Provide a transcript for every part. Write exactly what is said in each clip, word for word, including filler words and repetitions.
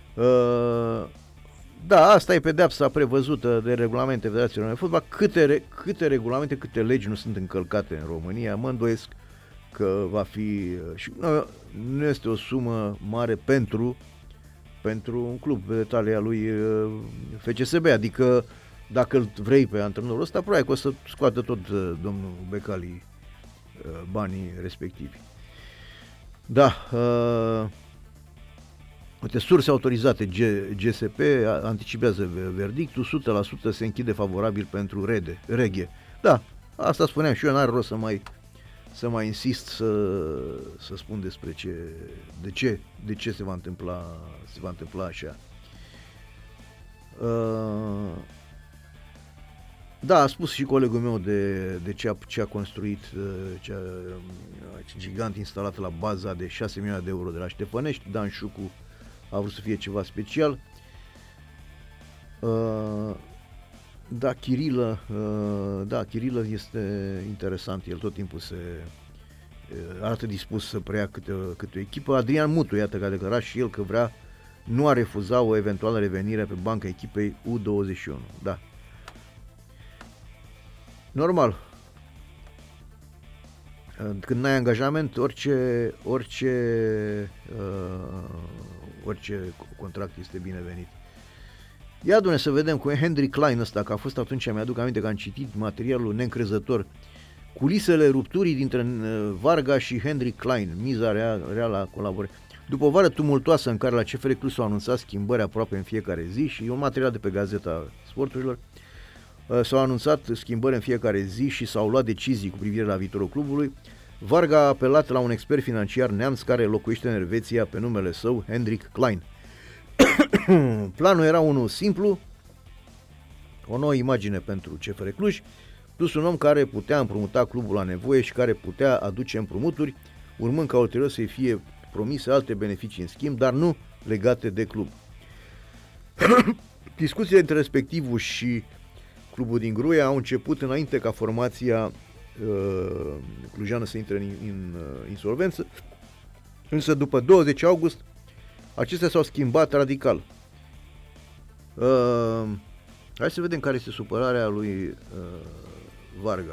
Uh, da, asta e pedeapsa prevăzută de regulamente Federației Române de Fotbal. Câte, câte regulamente, câte legi nu sunt încălcate în România, mă îndoiesc că va fi, și nu, nu este o sumă mare pentru pentru un club de talia lui F C S B, adică dacă îl vrei pe antrenorul ăsta, probabil că o să scoată tot domnul Becali banii respectivi. Da, uh, uite, surse autorizate G, G S P anticipează verdictul, o sută la sută se închide favorabil pentru Rede, Reghe. Da, asta spuneam și eu, n-are rost să mai să mai insist să, să spun despre ce, de ce, de ce se va întâmpla, se va întâmpla așa. Uh, da, a spus și colegul meu de, de ce, a, ce a construit, ce a, gigant instalat la baza de șase milioane de euro de la Ștefănești. Dan Șucu a vrut să fie ceva special. Uh, Da, Chirilă, da, Chirilă este interesant, el tot timpul se arată dispus să preia câte, câte o echipă. Adrian Mutu, iată că a declarat și el că vrea, nu a refuzat o eventuală revenire pe banca echipei U douăzeci și unu, da. Normal. Când n-ai angajament, orice, orice, uh, orice contract este binevenit. Ia, Doamne, să vedem cu Henry Klein ăsta, că a fost atunci, mi-aduc aminte că am citit materialul neîncrezător. Culisele rupturii dintre Varga și Henry Klein, miza reală a colaborării. După o vară tumultoasă în care la C F R Cluj s-au anunțat schimbări aproape în fiecare zi, și e un material de pe Gazeta Sporturilor, s-au anunțat schimbări în fiecare zi și s-au luat decizii cu privire la viitorul clubului, Varga a apelat la un expert financiar neamț care locuiește în Elveția pe numele său, Hendrik Klein. Planul era unul simplu, o nouă imagine pentru C F R Cluj, plus un om care putea împrumuta clubul la nevoie și care putea aduce împrumuturi, urmând ca ulterior să-i fie promise alte beneficii în schimb, dar nu legate de club. Discuțiile între respectivul și clubul din Gruia au început înainte ca formația uh, clujană să intre în, în uh, insolvență, însă după douăzeci august acestea s-au schimbat radical. Uh, hai să vedem care este supărarea lui uh, Varga.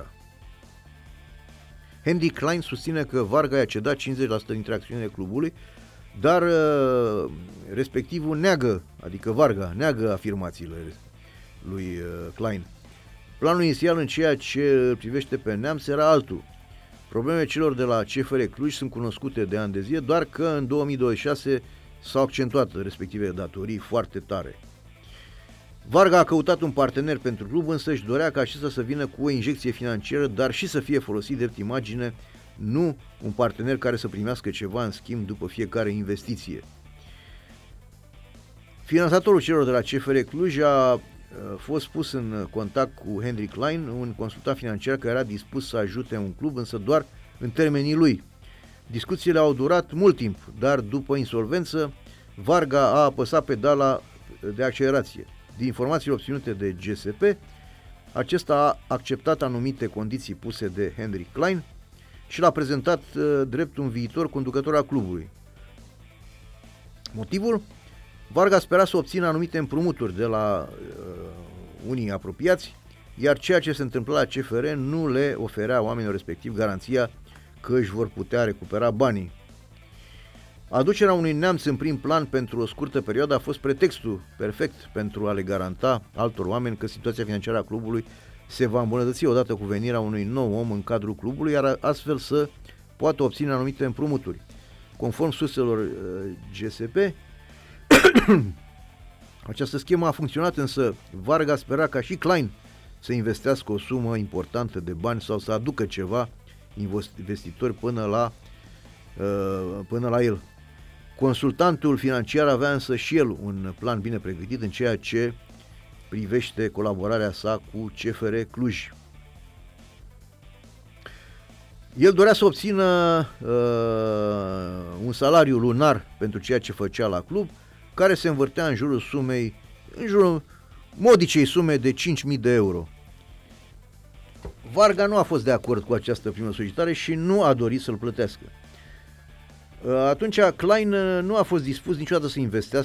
Henry Klein susține că Varga i-a cedat cincizeci la sută dintre acțiunile clubului, dar uh, respectivul neagă, adică Varga, neagă afirmațiile lui uh, Klein. Planul inițial în ceea ce îl privește pe neamț era altul. Problemele celor de la C F R Cluj sunt cunoscute de ani de zile, doar că în două mii douăzeci și șase s-au accentuat respectivele datorii foarte tare. Varga a căutat un partener pentru club, însă își dorea ca acesta să vină cu o injecție financiară, dar și să fie folosit drept imagine, nu un partener care să primească ceva în schimb după fiecare investiție. Finanțatorul celor de la C F R Cluj a fost pus în contact cu Henry Klein, un consultant financiar care era dispus să ajute un club, însă doar în termenii lui. Discuțiile au durat mult timp, dar după insolvență, Varga a apăsat pedala de accelerație. Din informațiile obținute de G S P, acesta a acceptat anumite condiții puse de Henry Klein și l-a prezentat drept un viitor conducător al clubului. Motivul? Varga spera să obțină anumite împrumuturi de la uh, unii apropiați, iar ceea ce se întâmpla la C F R nu le oferea oamenilor respectiv garanția că își vor putea recupera banii. Aducerea unui neamț în prim plan pentru o scurtă perioadă a fost pretextul perfect pentru a le garanta altor oameni că situația financiară a clubului se va îmbunătăți odată cu venirea unui nou om în cadrul clubului, iar astfel să poată obține anumite împrumuturi. Conform surselor uh, G S P, această schemă a funcționat, însă Varga spera ca și Klein să investească o sumă importantă de bani sau să aducă ceva investitori până la, uh, până la el. Consultantul financiar avea însă și el un plan bine pregătit în ceea ce privește colaborarea sa cu C F R Cluj. El dorea să obțină uh, un salariu lunar pentru ceea ce făcea la club, care se învârtea în jurul sumei, în jurul modicei sume de cinci mii de euro. Varga nu a fost de acord cu această primă solicitare și nu a dorit să-l plătească. Atunci Klein nu a fost dispus niciodată să investească